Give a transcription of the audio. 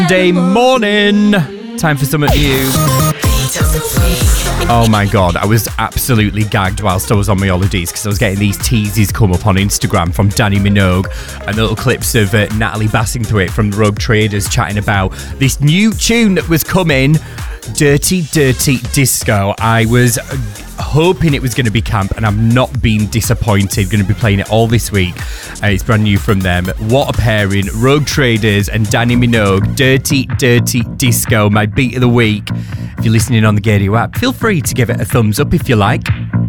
Monday morning. Time for something new. Oh my god, I was absolutely gagged whilst I was on my holidays because I was getting these teases come up on Instagram from Danny Minogue and little clips of Natalie Bassingthwaighte from the Rogue Traders chatting about this new tune that was coming, Dirty Dirty Disco. I was hoping it was going to be camp and I'm not being disappointed. Going to be playing it all this week. It's brand new from them. What a pairing. Rogue Traders and Danny Minogue. Dirty Dirty Disco, my beat of the week. If you're listening on the Gadio app, feel free to give it a thumbs up if you like.